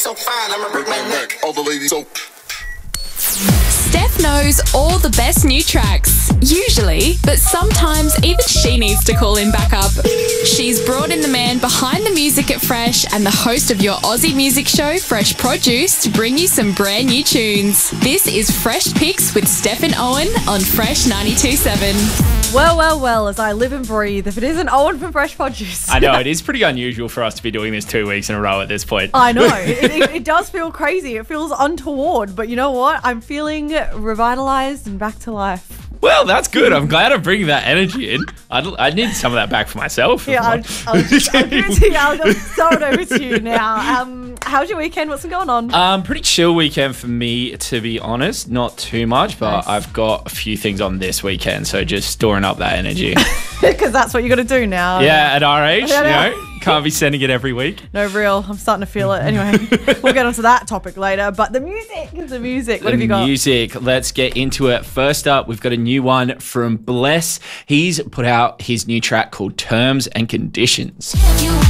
so fine, I'ma break my neck. All the ladies so... Steph knows all the best new tracks, usually, but sometimes even she needs to call in backup. She's brought in the man behind the music at Fresh and the host of your Aussie music show, Fresh Produce, to bring you some brand new tunes. This is Fresh Picks with Steph and Owen on Fresh 92.7. Well, as I live and breathe, if it isn't Owen from Fresh Produce. I know, it is pretty unusual for us to be doing this 2 weeks in a row at this point. I know. It does feel crazy. It feels untoward. But you know what? I'm feeling revitalized and back to life. Well, that's good. I'm glad I'm bringing that energy in. I need some of that back for myself. Yeah, I'll give it to you. I'll just throw it over to you now. How's your weekend? What's been going on? Pretty chill weekend for me, to be honest. Not too much, but Nice. I've got a few things on this weekend, so just storing up that energy. Because that's what you got to do now. Yeah, at our age, Yeah, you know, can't be sending it every week. No, real. I'm starting to feel it. Anyway, we'll get onto that topic later. But the music. What have you got? Music. Let's get into it. First up, we've got a new one from Bless. He's put out his new track called Terms and Conditions.